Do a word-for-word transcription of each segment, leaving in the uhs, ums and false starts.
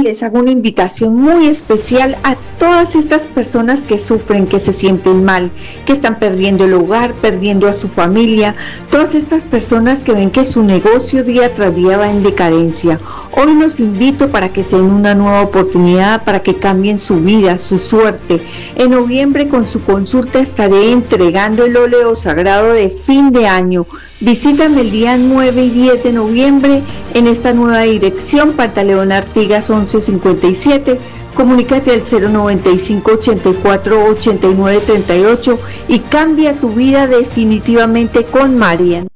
les hago una invitación muy especial a todas estas personas que sufren, que se sienten mal, que están perdiendo el hogar, perdiendo a su familia, todas estas personas que ven que su negocio día tras día va en decadencia. Hoy los invito para que se den una nueva oportunidad, para que cambien su vida, su suerte. En noviembre con su consulta estaré entregando el óleo sagrado de fin de año. Visítame el día nueve y diez de noviembre en esta nueva dirección, Pantaleón Artigas once cincuenta y siete. Comunícate al cero noventa y cinco, ochenta y cuatro, ochenta y nueve, treinta y ocho y cambia tu vida definitivamente con Marian.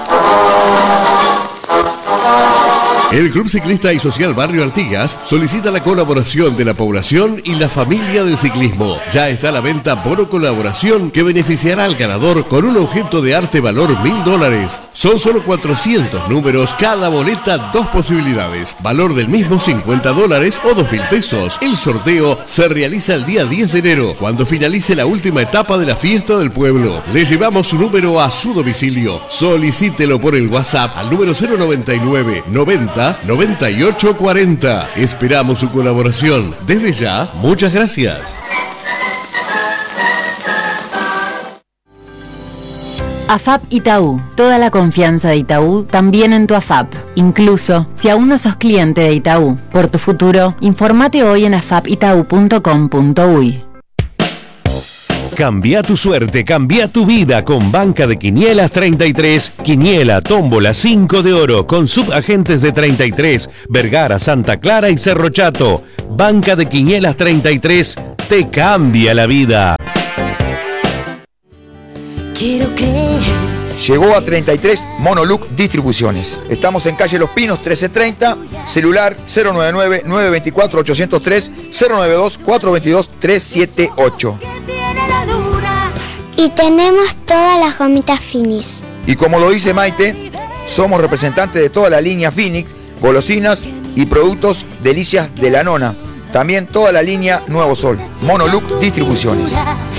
El Club Ciclista y Social Barrio Artigas solicita la colaboración de la población y la familia del ciclismo. Ya está a la venta bono colaboración que beneficiará al ganador con un objeto de arte valor mil dólares. Son solo cuatrocientos números, cada boleta dos posibilidades. Valor del mismo cincuenta dólares o dos mil pesos. El sorteo se realiza el día diez de enero, cuando finalice la última etapa de la fiesta del pueblo. Le llevamos su número a su domicilio. Solicítelo por el WhatsApp al número cero noventa y nueve, noventa, noventa y ocho cuarenta. Esperamos su colaboración. Desde ya, muchas gracias. A F A P Itaú. Toda la confianza de Itaú también en tu A F A P. Incluso si aún no sos cliente de Itaú. Por tu futuro, informate hoy en afapitau punto com punto uy. Cambia tu suerte, cambia tu vida con Banca de Quinielas treinta y tres, Quiniela, Tómbola, cinco de oro, con subagentes de treinta y tres, Vergara, Santa Clara y Cerro Chato. Banca de Quinielas treinta y tres, te cambia la vida. Quiero creer. Llegó a treinta y tres Monoluc Distribuciones. Estamos en calle Los Pinos trece treinta, celular cero nueve nueve, nueve dos cuatro, ocho cero tres, cero nueve dos, cuatro dos dos, tres siete ocho. Y tenemos todas las gomitas Finis. Y como lo dice Maite, somos representantes de toda la línea Phoenix, golosinas y productos Delicias de la Nona. También toda la línea Nuevo Sol. Monoluc Distribuciones.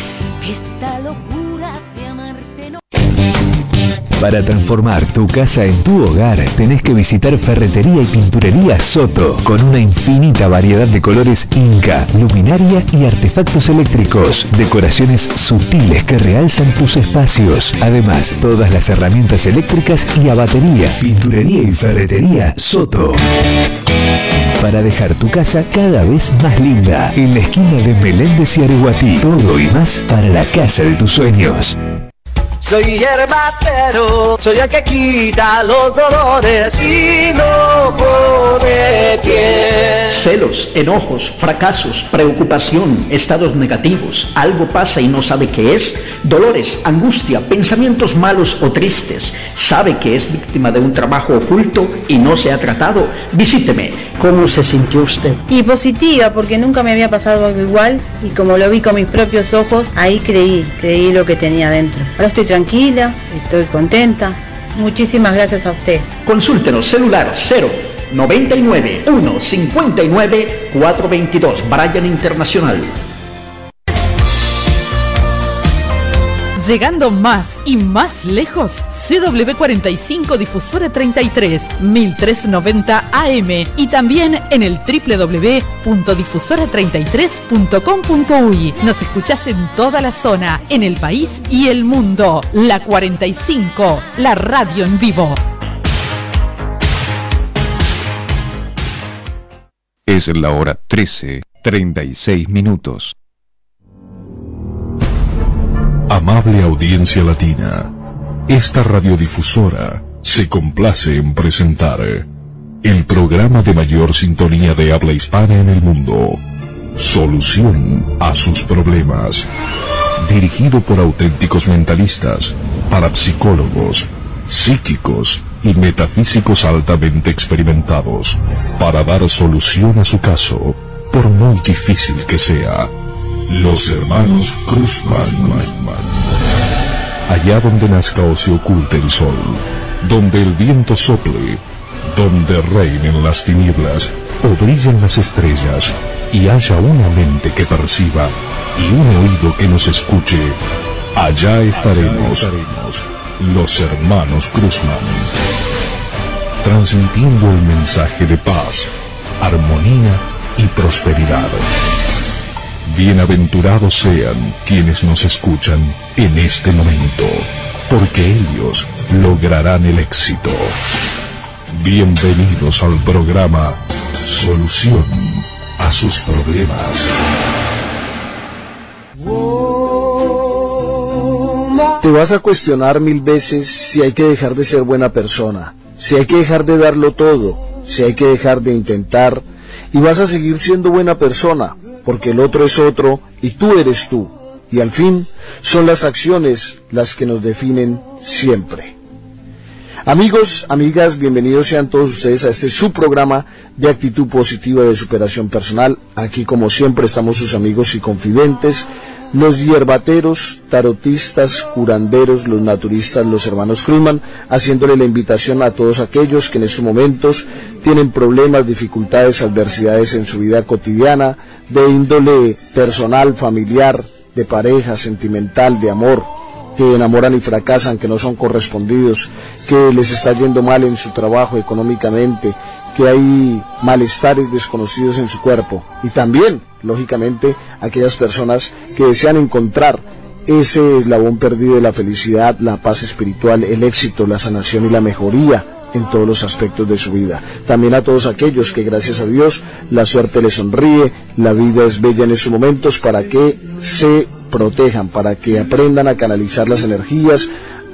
Para transformar tu casa en tu hogar, tenés que visitar Ferretería y Pinturería Soto, con una infinita variedad de colores Inca, luminaria y artefactos eléctricos, decoraciones sutiles que realzan tus espacios. Además, todas las herramientas eléctricas y a batería. Pinturería y Ferretería Soto. Para dejar tu casa cada vez más linda, en la esquina de Meléndez y Areguatí. Todo y más para la casa de tus sueños. Soy herbatero, soy el que quita los dolores y no pone pie. Celos, enojos, fracasos, preocupación, estados negativos, algo pasa y no sabe qué es, dolores, angustia, pensamientos malos o tristes, sabe que es víctima de un trabajo oculto y no se ha tratado. Visíteme. ¿Cómo se sintió usted? Y positiva, porque nunca me había pasado algo igual y como lo vi con mis propios ojos, ahí creí, creí lo que tenía dentro. Ahora estoy tranquila, estoy contenta. Muchísimas gracias a usted. Consúltenos, celular cero noventa y nueve, uno cincuenta y nueve, cuatro veintidós, Bryan Internacional. Llegando más y más lejos, C W cuarenta y cinco Difusora treinta y tres, mil trescientos noventa A M y también en el doble u doble u doble u punto difusora treinta y tres punto com punto uy. Nos escuchás en toda la zona, en el país y el mundo. La cuarenta y cinco, la radio en vivo. Es la hora trece, treinta y seis minutos. Amable audiencia latina, esta radiodifusora se complace en presentar el programa de mayor sintonía de habla hispana en el mundo, Solución a sus problemas, dirigido por auténticos mentalistas, parapsicólogos, psíquicos y metafísicos altamente experimentados, para dar solución a su caso, por muy difícil que sea. Los hermanos Cruzman. Allá donde nazca o se oculte el sol, donde el viento sople, donde reinen las tinieblas o brillen las estrellas, y haya una mente que perciba y un oído que nos escuche, allá estaremos, los hermanos Cruzman, transmitiendo el mensaje de paz, armonía y prosperidad. Bienaventurados sean quienes nos escuchan en este momento, porque ellos lograrán el éxito. Bienvenidos al programa Solución a sus problemas. Te vas a cuestionar mil veces si hay que dejar de ser buena persona, si hay que dejar de darlo todo, si hay que dejar de intentar, y vas a seguir siendo buena persona, porque el otro es otro y tú eres tú, y al fin son las acciones las que nos definen siempre. Amigos, amigas, bienvenidos sean todos ustedes a este su programa de actitud positiva de superación personal. Aquí, como siempre, estamos sus amigos y confidentes, los hierbateros, tarotistas, curanderos, los naturistas, los hermanos Krugman, haciéndole la invitación a todos aquellos que en estos momentos tienen problemas, dificultades, adversidades en su vida cotidiana, de índole personal, familiar, de pareja, sentimental, de amor, que enamoran y fracasan, que no son correspondidos, que les está yendo mal en su trabajo económicamente, que hay malestares desconocidos en su cuerpo, y también, lógicamente, aquellas personas que desean encontrar ese eslabón perdido de la felicidad, la paz espiritual, el éxito, la sanación y la mejoría en todos los aspectos de su vida. También a todos aquellos que, gracias a Dios, la suerte les sonríe, la vida es bella en estos momentos, para que se protejan, para que aprendan a canalizar las energías,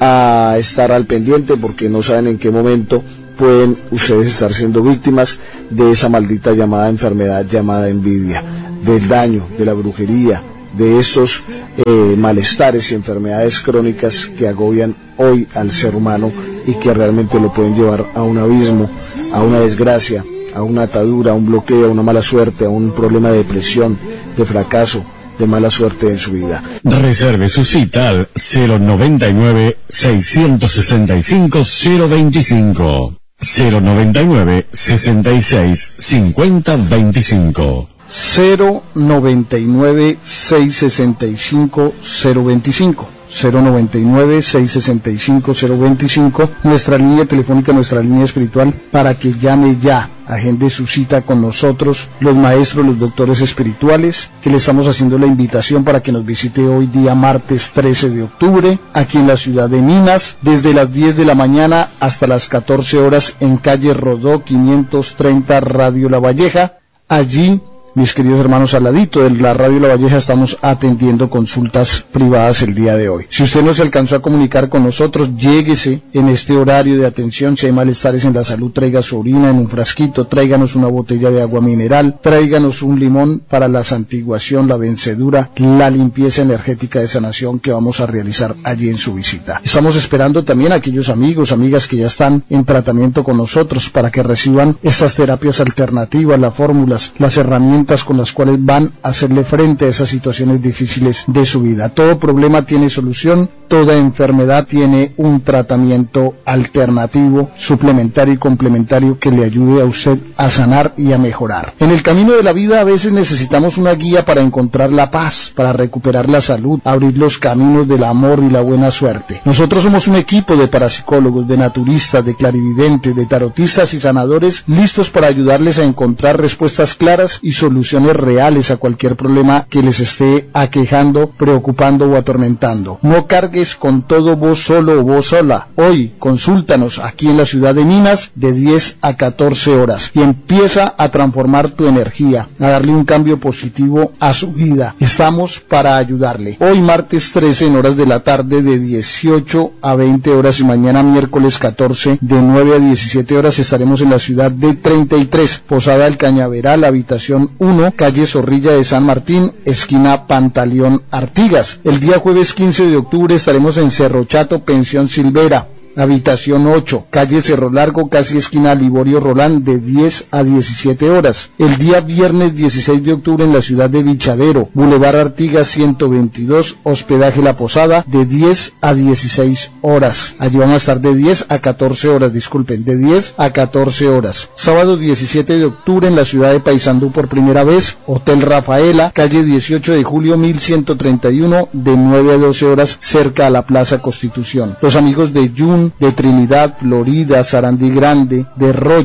a estar al pendiente, porque no saben en qué momento pueden ustedes estar siendo víctimas de esa maldita llamada enfermedad, llamada envidia, del daño, de la brujería, de estos eh, malestares y enfermedades crónicas que agobian hoy al ser humano y que realmente lo pueden llevar a un abismo, a una desgracia, a una atadura, a un bloqueo, a una mala suerte, a un problema de depresión, de fracaso, de mala suerte en su vida. Reserve su cita al cero noventa y nueve, seiscientos sesenta y cinco, cero veinticinco. cero noventa y nueve, sesenta y seis, cincuenta veinticinco. cero noventa y nueve, seiscientos sesenta y cinco, cero veinticinco. cero noventa y nueve, seiscientos sesenta y cinco, cero veinticinco, nuestra línea telefónica, nuestra línea espiritual, para que llame ya, agende su cita con nosotros, los maestros, los doctores espirituales, que le estamos haciendo la invitación para que nos visite hoy día martes trece de octubre, aquí en la ciudad de Minas, desde las diez de la mañana hasta las catorce horas, en calle Rodó quinientos treinta, Radio La Valleja. Allí, mis queridos hermanos, al ladito de la Radio La Valleja, estamos atendiendo consultas privadas el día de hoy. Si usted no se alcanzó a comunicar con nosotros, lléguese en este horario de atención. Si hay malestares en la salud, traiga su orina en un frasquito, tráiganos una botella de agua mineral, tráiganos un limón para la santiguación, la vencedura, la limpieza energética de sanación que vamos a realizar allí en su visita. Estamos esperando también a aquellos amigos, amigas que ya están en tratamiento con nosotros para que reciban estas terapias alternativas, las fórmulas, las herramientas con las cuales van a hacerle frente a esas situaciones difíciles de su vida. Todo problema tiene solución, toda enfermedad tiene un tratamiento alternativo, suplementario y complementario que le ayude a usted a sanar y a mejorar. En el camino de la vida a veces necesitamos una guía para encontrar la paz, para recuperar la salud, abrir los caminos del amor y la buena suerte. Nosotros somos un equipo de parapsicólogos, de naturistas, de clarividentes, de tarotistas y sanadores, listos para ayudarles a encontrar respuestas claras y soluciones soluciones reales a cualquier problema que les esté aquejando, preocupando o atormentando. No cargues con todo vos solo o vos sola. Hoy consúltanos aquí en la ciudad de Minas de diez a catorce horas y empieza a transformar tu energía, a darle un cambio positivo a su vida. Estamos para ayudarle. Hoy martes trece en horas de la tarde de dieciocho a veinte horas y mañana miércoles catorce de nueve a diecisiete horas estaremos en la ciudad de treinta y tres, Posada del Cañaveral, habitación uno, calle Zorrilla de San Martín, esquina Pantaleón Artigas. El día jueves quince de octubre estaremos en Cerro Chato, pensión Silvera, habitación ocho, calle Cerro Largo, casi esquina Liborio Rolán, de diez a diecisiete horas. El día viernes dieciséis de octubre en la ciudad de Bichadero, Boulevard Artigas ciento veintidós, hospedaje La Posada, de diez a dieciséis horas. Allí vamos a estar de diez a catorce horas, disculpen, de diez a catorce horas. Sábado diecisiete de octubre en la ciudad de Paysandú por primera vez, Hotel Rafaela, calle dieciocho de julio mil ciento treinta y uno, de nueve a doce horas, cerca a la Plaza Constitución. Los amigos de Yun, de Trinidad, Florida, Sarandí Grande, de Rocha,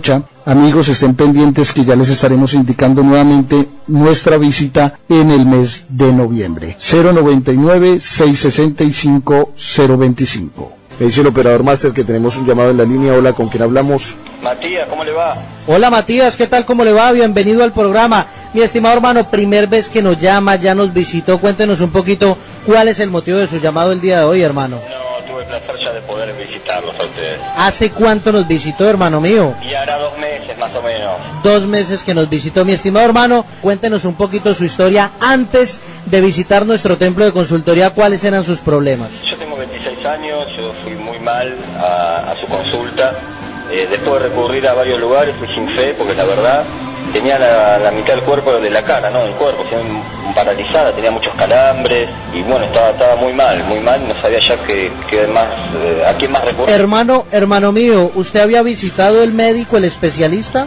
Amigos, estén pendientes que ya les estaremos indicando nuevamente nuestra visita en el mes de noviembre. cero noventa y nueve, seiscientos sesenta y cinco, cero veinticinco. Me dice el operador máster que tenemos un llamado en la línea. Hola, ¿con quién hablamos? Matías, ¿cómo le va? Hola Matías, ¿qué tal? ¿Cómo le va? Bienvenido al programa. Mi estimado hermano, primer vez que nos llama, ya nos visitó. Cuéntenos un poquito cuál es el motivo de su llamado el día de hoy, hermano. No, tuve el placer ya de poder visitarlos a ustedes. ¿Hace cuánto nos visitó, hermano mío? Y hará dos meses más o menos. Dos meses que nos visitó. Mi estimado hermano, cuéntenos un poquito su historia antes de visitar nuestro templo de consultoría. ¿Cuáles eran sus problemas? Yo tengo veintiséis años, yo fui muy mal a, a su consulta. Eh, después de recurrir a varios lugares, fui sin fe, porque la verdad tenía la, la mitad del cuerpo de la cara, ¿no? Del cuerpo, o sea, paralizada, tenía muchos calambres y bueno, estaba, estaba muy mal, muy mal, no sabía ya que, que más, eh, a quién más recurrir. Hermano, hermano mío, ¿usted había visitado el médico, el especialista?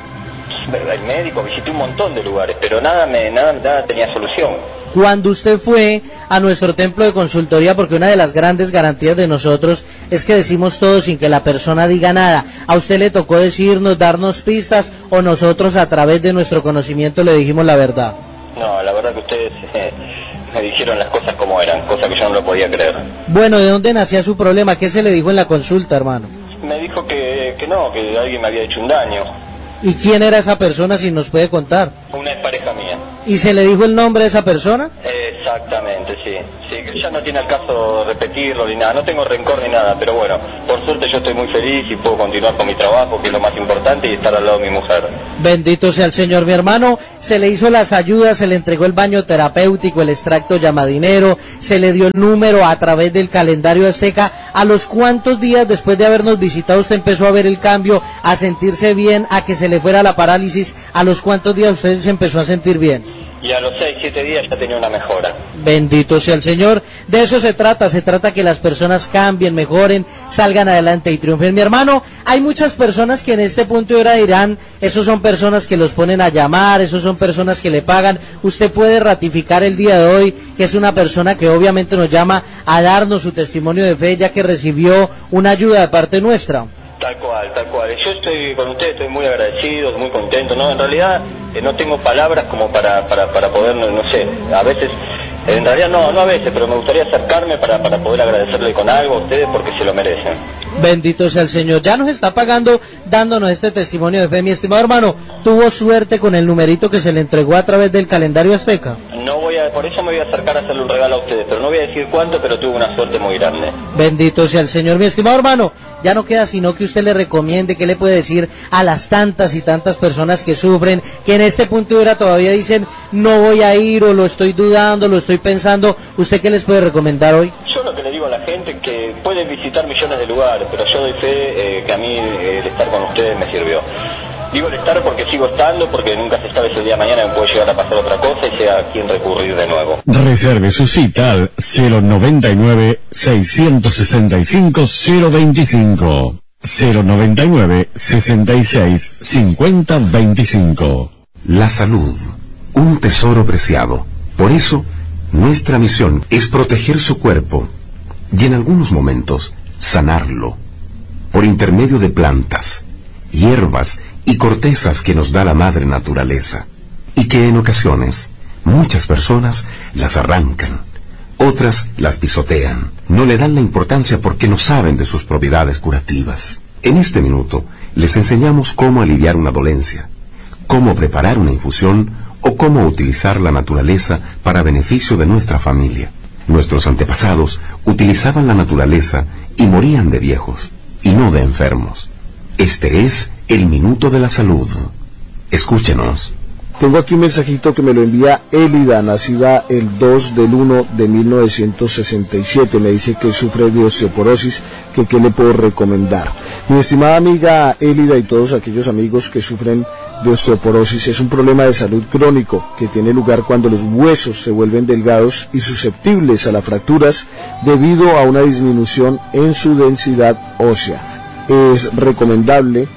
El médico, visité un montón de lugares, pero nada, me, nada, nada tenía solución. Cuando usted fue a nuestro templo de consultoría, porque una de las grandes garantías de nosotros es que decimos todo sin que la persona diga nada, ¿a usted le tocó decirnos, darnos pistas, o nosotros a través de nuestro conocimiento le dijimos la verdad? No, la verdad que ustedes eh, me dijeron las cosas como eran, cosa que yo no lo podía creer. Bueno, ¿de dónde nacía su problema? ¿Qué se le dijo en la consulta, hermano? Me dijo que, que no, que alguien me había hecho un daño. ¿Y quién era esa persona, si nos puede contar? Una expareja mía. ¿Y se le dijo el nombre de esa persona? Exactamente, sí. Sí, que ya no tiene el caso repetirlo ni nada. No tengo rencor ni nada, pero bueno, por suerte yo estoy muy feliz y puedo continuar con mi trabajo, que es lo más importante, y estar al lado de mi mujer. Bendito sea el Señor, mi hermano. Se le hizo las ayudas, se le entregó el baño terapéutico, el extracto llamadinero, se le dio el número a través del calendario azteca. ¿A los cuántos días después de habernos visitado usted empezó a ver el cambio, a sentirse bien, a que se le fuera la parálisis? ¿A los cuántos días usted se empezó a sentir bien? Y a los seis, siete días ya tenía una mejora. Bendito sea el Señor. De eso se trata, se trata que las personas cambien, mejoren, salgan adelante y triunfen. Mi hermano, hay muchas personas que en este punto de hora dirán, esos son personas que los ponen a llamar, esos son personas que le pagan. Usted puede ratificar el día de hoy que es una persona que obviamente nos llama a darnos su testimonio de fe, ya que recibió una ayuda de parte nuestra. Tal cual, tal cual. Yo estoy con ustedes, estoy muy agradecido, muy contento, ¿no? En realidad eh, no tengo palabras como para, para, para poder, no, no sé, a veces, en realidad no, no a veces, pero me gustaría acercarme para, para poder agradecerle con algo a ustedes porque se lo merecen. Bendito sea el Señor. Ya nos está pagando dándonos este testimonio de fe. Mi estimado hermano, ¿tuvo suerte con el numerito que se le entregó a través del calendario azteca? No voy a, por eso me voy a acercar a hacerle un regalo a ustedes, pero no voy a decir cuánto, pero tuve una suerte muy grande. Bendito sea el Señor. Mi estimado hermano, ya no queda sino que usted le recomiende, qué le puede decir a las tantas y tantas personas que sufren, que en este punto de hora todavía dicen, no voy a ir, o lo estoy dudando, lo estoy pensando. ¿Usted qué les puede recomendar hoy? Yo lo que le digo a la gente es que pueden visitar millones de lugares, pero yo doy fe eh, que a mí eh, el estar con ustedes me sirvió. Digo el estar porque sigo estando, porque nunca se sabe si el día de mañana me puede llegar a pasar otra cosa y sea a quien recurrir de nuevo. Reserve su cita al cero noventa y nueve, seiscientos sesenta y cinco, cero veinticinco. cero noventa y nueve, sesenta y seis, cincuenta, veinticinco. La salud, un tesoro preciado. Por eso, nuestra misión es proteger su cuerpo y en algunos momentos sanarlo por intermedio de plantas, hierbas y cortezas que nos da la madre naturaleza y que en ocasiones muchas personas las arrancan, otras las pisotean, no le dan la importancia porque no saben de sus propiedades curativas. En este minuto les enseñamos cómo aliviar una dolencia, cómo preparar una infusión o cómo utilizar la naturaleza para beneficio de nuestra familia. Nuestros antepasados utilizaban la naturaleza y morían de viejos y no de enfermos. Este es el Minuto de la Salud. Escúchenos. Tengo aquí un mensajito que me lo envía Elida, nacida el dos del uno de mil novecientos sesenta y siete. Me dice que sufre de osteoporosis, que qué le puedo recomendar. Mi estimada amiga Elida y todos aquellos amigos que sufren de osteoporosis, es un problema de salud crónico que tiene lugar cuando los huesos se vuelven delgados y susceptibles a las fracturas debido a una disminución en su densidad ósea. Es recomendable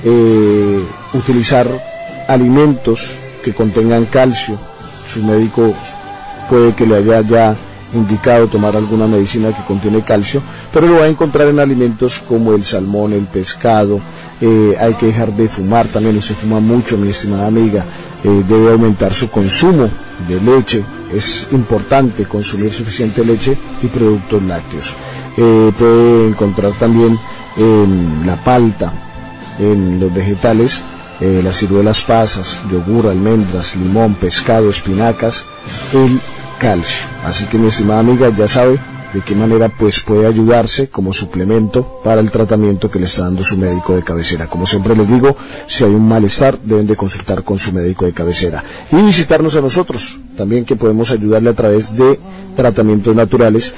eh, utilizar alimentos que contengan calcio. Su médico puede que le haya ya indicado tomar alguna medicina que contiene calcio, pero lo va a encontrar en alimentos como el salmón, el pescado, eh, hay que dejar de fumar también. Usted fuma mucho, mi estimada amiga, eh, debe aumentar su consumo de leche. Es importante consumir suficiente leche y productos lácteos. Eh, puede encontrar también en la palta, en los vegetales, eh, las ciruelas pasas, yogur, almendras, limón, pescado, espinacas, el calcio. Así que mi estimada amiga ya sabe de qué manera pues puede ayudarse como suplemento para el tratamiento que le está dando su médico de cabecera. Como siempre les digo, si hay un malestar deben de consultar con su médico de cabecera y visitarnos a nosotros también, que podemos ayudarle a través de tratamientos naturales.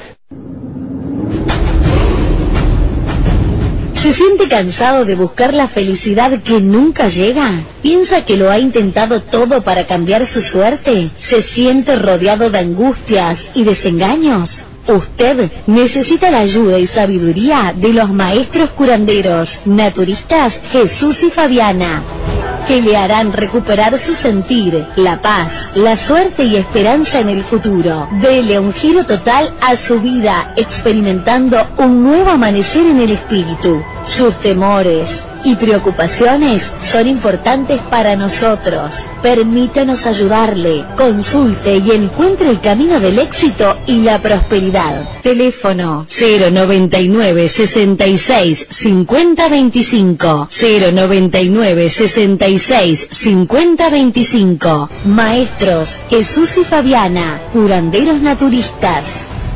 ¿Se siente cansado de buscar la felicidad que nunca llega? ¿Piensa que lo ha intentado todo para cambiar su suerte? ¿Se siente rodeado de angustias y desengaños? Usted necesita la ayuda y sabiduría de los maestros curanderos naturistas Jesús y Fabiana, que le harán recuperar su sentir, la paz, la suerte y esperanza en el futuro. Dele un giro total a su vida, experimentando un nuevo amanecer en el espíritu. Sus temores y preocupaciones son importantes para nosotros. Permítanos ayudarle. Consulte y encuentre el camino del éxito y la prosperidad. Teléfono cero noventa y nueve, sesenta y seis, cincuenta veinticinco. cero noventa y nueve, sesenta y seis, cincuenta veinticinco. Maestros Jesús y Fabiana, curanderos naturistas.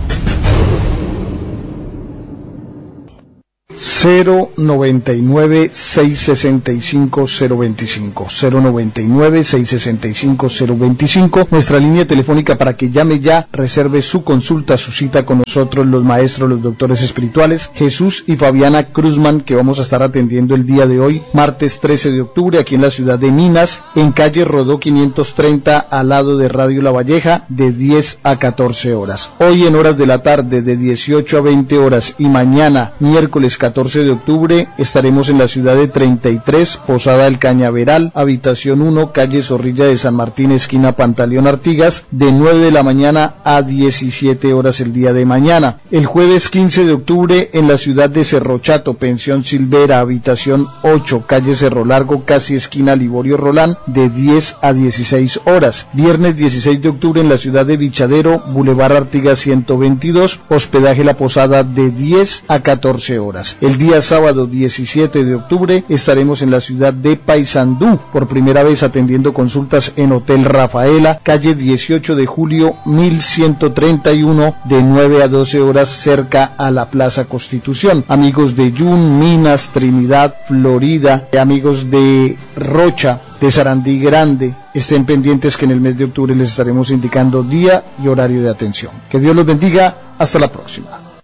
cero noventa y nueve, seiscientos sesenta y cinco, cero veinticinco, cero noventa y nueve, seiscientos sesenta y cinco, cero veinticinco, nuestra línea telefónica para que llame ya, reserve su consulta, su cita con nosotros, los maestros, los doctores espirituales, Jesús y Fabiana Cruzman, que vamos a estar atendiendo el día de hoy, martes trece de octubre, aquí en la ciudad de Minas, en calle Rodó quinientos treinta, al lado de Radio La Valleja, de diez a catorce horas. Hoy en horas de la tarde, de dieciocho a veinte horas, y mañana, miércoles catorce de octubre, estaremos en la ciudad de treinta y tres, Posada del Cañaveral, habitación uno, calle Zorrilla de San Martín, esquina Pantaleón Artigas, de nueve de la mañana a diecisiete horas el día de mañana. El jueves quince de octubre, en la ciudad de Cerro Chato, pensión Silvera, habitación ocho, calle Cerro Largo, casi esquina Liborio Rolán, de diez a dieciséis horas. Viernes dieciséis de octubre, en la ciudad de Bichadero, Boulevard Artigas ciento veintidós, hospedaje La Posada, de diez a catorce horas. El día sábado diecisiete de octubre estaremos en la ciudad de Paysandú, por primera vez atendiendo consultas en Hotel Rafaela, calle dieciocho de julio mil ciento treinta y uno, de nueve a doce horas, cerca a la Plaza Constitución. Amigos de Yun, Minas, Trinidad, Florida, amigos de Rocha, de Sarandí Grande, estén pendientes que en el mes de octubre les estaremos indicando día y horario de atención. Que Dios los bendiga, hasta la próxima.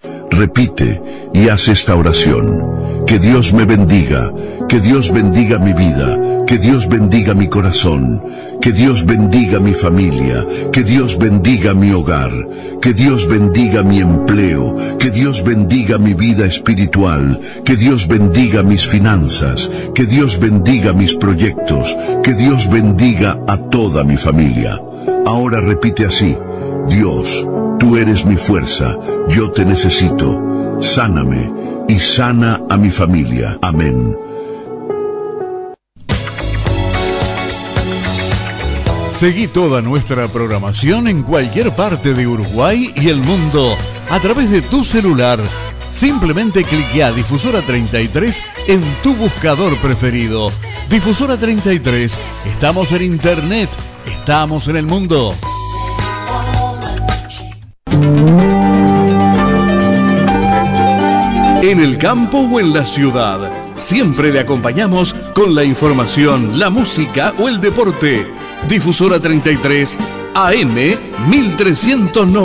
Repite y haz esta oración. Que Dios me bendiga, que Dios bendiga mi vida, que Dios bendiga mi corazón, que Dios bendiga mi familia, que Dios bendiga mi hogar, que Dios bendiga mi empleo, que Dios bendiga mi vida espiritual, que Dios bendiga mis finanzas, que Dios bendiga mis proyectos, que Dios bendiga a toda mi familia. Ahora repite así: Dios, tú eres mi fuerza, yo te necesito, sáname y sana a mi familia. Amén. Seguí toda nuestra programación en cualquier parte de Uruguay y el mundo a través de tu celular. Simplemente cliquea Difusora treinta y tres en tu buscador preferido. Difusora treinta y tres, estamos en internet, estamos en el mundo. En el campo o en la ciudad, siempre le acompañamos con la información, la música o el deporte. Difusora treinta y tres, A M mil trescientos noventa.